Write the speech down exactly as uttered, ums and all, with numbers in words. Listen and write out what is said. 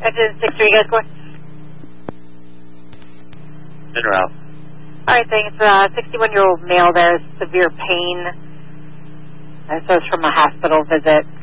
Engine six three, you guys going? En route. All right, thanks. Uh, sixty-one-year-old male there, severe pain. Uh, so it's from a hospital visit.